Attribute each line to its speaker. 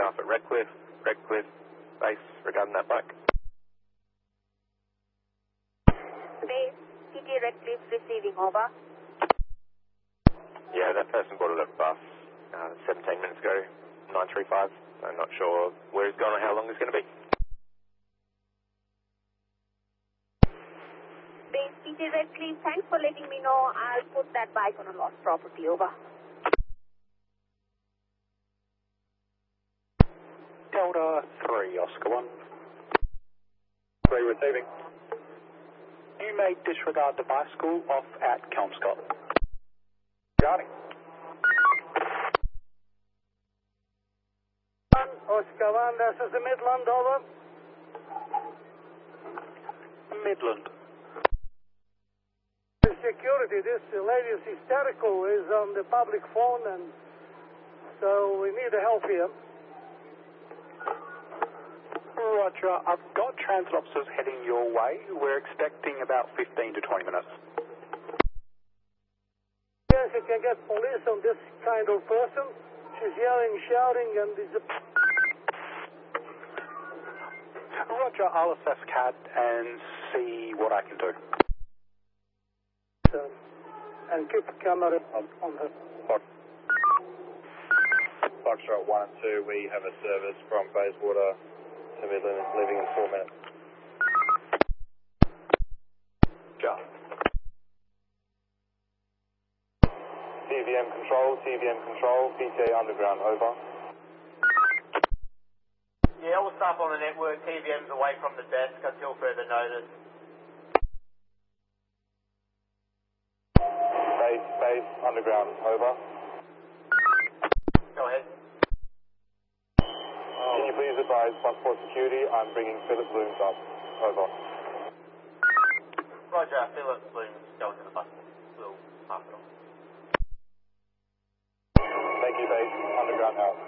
Speaker 1: staff at Redcliffe, base regarding that bike.
Speaker 2: Base, TT Redcliffe receiving, over.
Speaker 1: Yeah, that person boarded a bus 17 minutes ago, 935. I'm not sure where he's gone or how long he's going to be.
Speaker 2: Base, TT Redcliffe, thanks for letting me know. I'll put that bike on a lost property, over.
Speaker 3: Delta 3, Oscar 1.
Speaker 4: 3 receiving.
Speaker 3: You may disregard the bicycle off at Kelmscott.
Speaker 4: Regarding.
Speaker 5: Oscar 1, this is the Midland, over.
Speaker 3: Midland.
Speaker 5: Security, this lady is hysterical, is on the public phone, and so we need help here.
Speaker 3: Roger, I've got transit officers heading your way. We're expecting about 15 to 20 minutes.
Speaker 5: Yes, you can get police on this kind of person. She's yelling, shouting, and is a...
Speaker 3: Roger, I'll assess Cat and see what I can do.
Speaker 5: And keep the camera on her.
Speaker 4: Foxtrot 1 and 2, we have a service from Bayswater to Midland, leaving in 4 minutes.
Speaker 3: Just.
Speaker 4: TVM control, PTA underground, over.
Speaker 6: Yeah, all staff on the network, TVM's away from the desk until further notice.
Speaker 4: Base, underground, over.
Speaker 6: Go ahead.
Speaker 4: Can you please advise Passport Security, I'm bringing Philip Blooms up, over.
Speaker 6: Roger, Philip Blooms, go into the bus. We'll pass it on.
Speaker 4: Thank you, base, underground out.